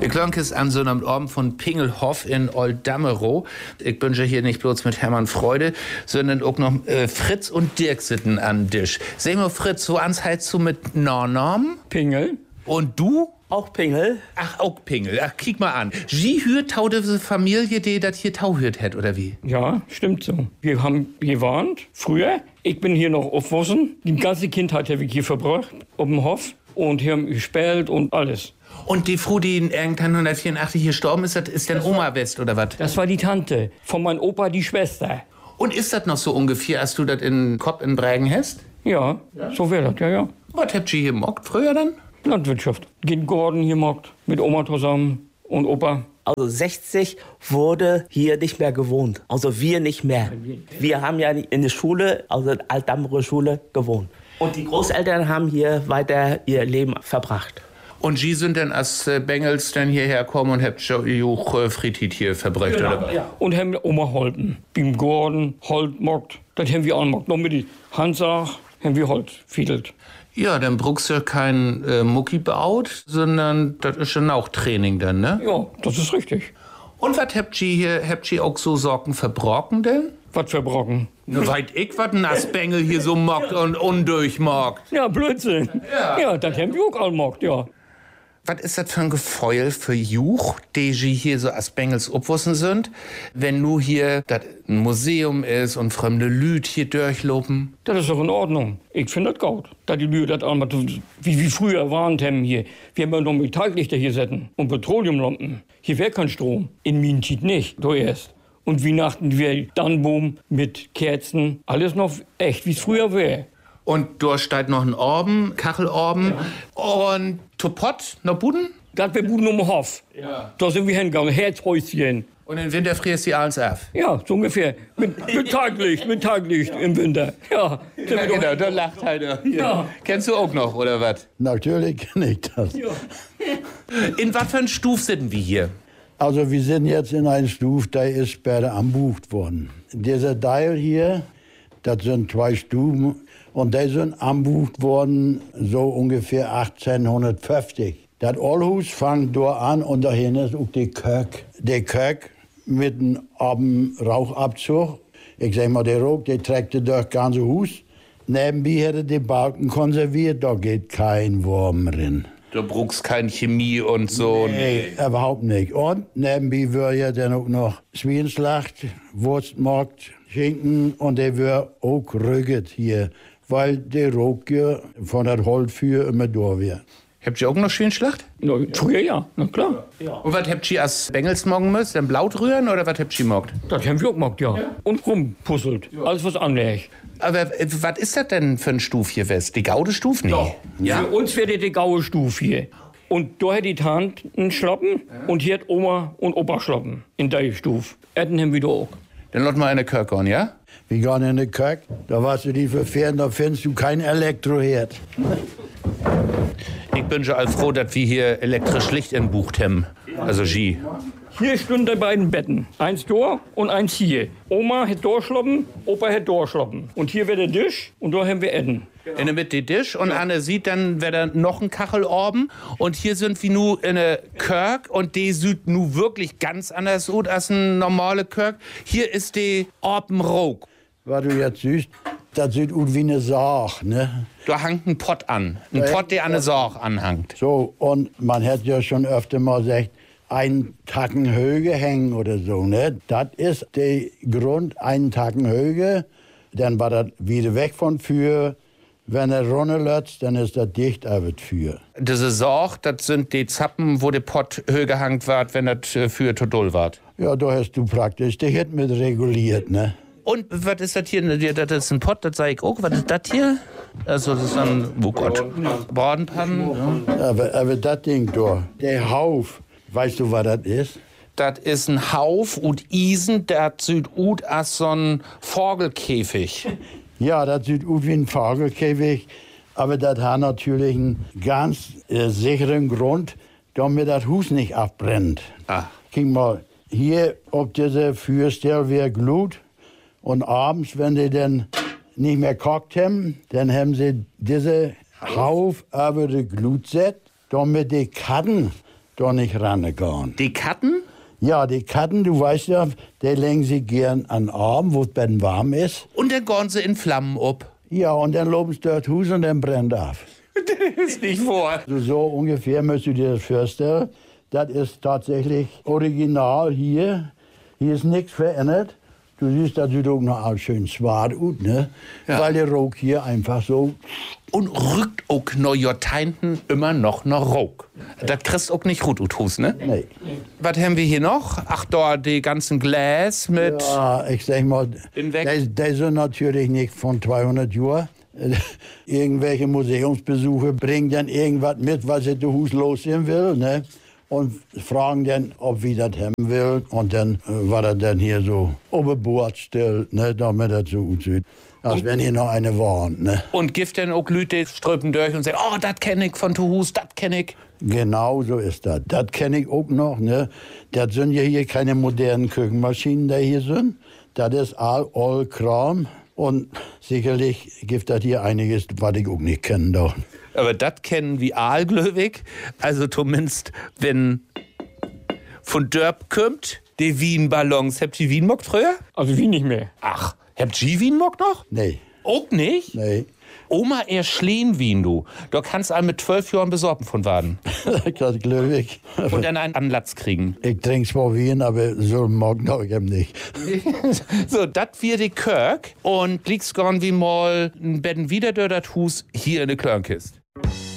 Klonkes an so einem Abend von Pingelhoff in Old-Dammerow. Ich bin ja hier nicht bloß mit Hermann Freude, sondern auch noch Fritz und Dirk sitzen an Tisch. Sag mal, Fritz, so ans heißt du mit Norm? Pingel. Und du? Auch Pingel. Ach, auch Pingel. Ach, kick mal an. Sie hört tau diese Familie, die das hier tau hört hat, oder wie? Ja, stimmt so. Wir haben gewohnt, früher. Ich bin hier noch aufgewachsen. Die ganze Kindheit habe ich hier verbracht, auf dem Hof. Und hier haben wir gespielt und alles. Und die Frau, die in irgendwann 1984 hier gestorben ist, das ist dann Oma West, oder was? Das war die Tante. Von meinem Opa die Schwester. Und ist das noch so ungefähr, als du das in Kopp in Brägen hast? Ja, so wäre das, ja. Was habt ihr hier gemockt früher dann? Landwirtschaft. Geht Gordon hier mockt. Mit Oma zusammen und Opa. Also 60 wurde hier nicht mehr gewohnt. Also wir nicht mehr. Wir haben ja in der Schule, also Alt-Dammerow Schule, gewohnt. Und die Großeltern haben hier weiter ihr Leben verbracht. Und Sie sind dann als Bengels dann hierher gekommen und habt schon Friedhit hier verbracht, Genau, oder was? ja. Und haben Oma holpen. Beim Gordon, Holt mockt. Das haben wir auch mockt. Noch mit die Hansach haben wir Holt fiedelt. Ja, dann brauchst du kein Mucki baut, sondern das ist schon auch Training dann, ne? Ja, das ist richtig. Und was habt ihr hier, habt ihr auch so Sorgen verbrocken denn? Was verbrochen? Nur weit ich, was ein Nassbengel hier so mockt und undurchmockt. Ja, Blödsinn. Ja, das haben wir auch all mockt, ja. Was ist das für ein Gefeul für Juch, die hier so als Bengels obwussen sind, wenn nur hier das ein Museum ist und fremde Lüd hier durchlopen? Das ist doch in Ordnung. Ich finde das gut. Da die Lüde das einmal, wie früher waren haben hier. Wir haben ja noch Metalllichter hier setzen und Petroleumlampen. Hier wäre kein Strom. In Minentit nicht, da erst. Und Weihnachten wäre Tannenbaum mit Kerzen. Alles noch echt, wie es früher wäre. Und dort steht noch ein Orben, Kachelorben. Ja. Und Topot, noch Buden? Das wäre Buden um den Hof. Ja. Da sind wir hingegangen, Herzhäuschen. Und im Winter frierst die alles ab? Ja, so ungefähr. Mit Taglicht im Winter. Ja, ja genau, da lacht halt. Ja. Kennst du auch noch, oder was? Natürlich kenne ich das. Ja. In was für ein Stuf sind wir hier? Also wir sind jetzt in einer Stufe, der ist später anbucht worden. Dieser Teil hier, das sind 2 Stufen und die sind anbucht worden so ungefähr 1850. Das Oldhus fängt dort an und dahin ist auch die Kirche. Die Kirche mit einem Rauchabzug. Ich sag mal, der Rauch, der trägt durch das ganze Haus. Nebenbei hätte die Balken konserviert, da geht kein Wurm drin. Du brauchst keine Chemie und so. Nee, überhaupt nicht. Und nebenbei wird ja dann auch noch Schweinslacht, Wurstmarkt, Schinken und der wird auch rügget hier, weil der Rauch von der Holzfeuer immer da wird. Habt ihr auch noch Schweinschlacht? Na, früher ja, na klar. Ja. Und was habt ihr als Bengels morgen müsst? Dann Blaut rühren oder was habt ihr mockt? Das haben wir auch gemacht, ja. Und rumpuzzelt. Ja. Alles was anlegt. Aber was ist das denn für ein Stuf hier west? Die Gaude Stuf? Nee. Ja. Für uns wäre die Gaue Stuf hier. Und da hat die Tante einen Schloppen und hier hat Oma und Opa Schloppen in der Stuf. Erden haben wir da auch. Dann lass mal in die Kirche gehen, ja? Wir gehen in die Kirche, da warst du die verfähren, da findest du kein Elektroherd. Ich bin schon all froh, dass wir hier elektrisch Licht entbucht haben. Also G. Hier stünden die beiden Betten. Eins da und eins hier. Oma hat da schloppen, Opa hat da schloppen. Und hier wäre der Tisch und da haben wir Essen. In der Mitte der Tisch und Anne sieht, dann wäre da noch ein Kachelorben. Und hier sind wir nu in der Kirche und die sieht nu wirklich ganz anders aus als eine normale Kirche. Hier ist die Orbenrock. Was du jetzt siehst, das sieht aus wie eine Sarg, ne? Da hängt ein Pott an. Ein Pott, der an eine Sarg anhängt. So, und man hätte ja schon öfter mal gesagt, einen Tacken Höhe hängen oder so, ne? Das ist der Grund, einen Tacken Höhe. Dann war das wieder weg von Für. Wenn er runterlässt, dann ist das dicht aber Für. Diese Sarg, das sind die Zappen, wo der Pott höher gehangen wird, wenn das für total wird. Ja, da hast du praktisch die Hit mit reguliert, ne? Und was ist das hier? Das ist ein Pott, das sag ich auch. Was ist das hier? Also das ist ein, oh Gott, Bordenpannen. Ja. Aber das Ding da, der Hauf, weißt du, was das ist? Das ist ein Hauf und Isen, das sieht aus als so ein Vogelkäfig. Ja, das sieht aus wie ein Vogelkäfig, aber das hat natürlich einen ganz sicheren Grund, damit das Haus nicht abbrennt. Ah. Guck mal, hier auf dieser Feuerstelle wird Glut und abends, wenn die dann nicht mehr kocht haben, dann haben sie diese Hauf über die Glut gesetzt, damit die Katten da nicht rangegangen. Die Katten? Ja, die Katten, du weißt ja, die legen sich gern an den Arm, wo es dann warm ist. Und dann gehen sie in Flammen ab. Ja, und dann loben sie dort Hus und dann brennt ab. Das ist nicht vor. Also so ungefähr müsst du dir das vorstellen. Das ist tatsächlich original hier. Hier ist nichts verändert. Du siehst, das sieht auch noch alles schön zwart aus, ne? Ja. Weil der Rauch hier einfach so... Und rückt auch noch Joteinten immer noch Rauch. Das kriegst auch nicht gut aus, ne? Nee. Was haben wir hier noch? Ach, da die ganzen Gläs mit... Ja, ich sag mal, die sind natürlich nicht von 200 Jahren. Irgendwelche Museumsbesucher bringen dann irgendwas mit, was sie zu Hus losgehen will, ne? Und fragen dann, ob wir das haben will. Und dann war das dann hier so oberbord still, ne? Damit das so aussieht. Als wenn hier noch eine war, ne? Und gibt dann auch Leute ströpen durch und sagen, oh, das kenne ich von Tuhus, das kenne ich. Genau so ist das. Das kenne ich auch noch, ne? Das sind ja hier keine modernen Küchenmaschinen, die hier sind. Das ist all Kram. Und sicherlich gibt das hier einiges, was ich auch nicht kenne. Da. Aber das kennen wir Aalglöwig. Also zumindest, wenn von Dörp kommt, die Wienballons. Habt ihr Wien mockt früher? Also wie nicht mehr. Ach, habt ihr Wien mockt noch? Nee. Auch nicht? Nee. Oma erschlehen Wien, du. Da kannst du einen mit 12 Jahren besorgen von Waden. Das glaube ich. Und dann einen Anlatz kriegen. Ich trinke zwar Wien, aber so morgen noch eben nicht. So, das wird die Kirk. Und liegst gern wie mal ein Betten wieder durch das Hus hier in der Klörnkist.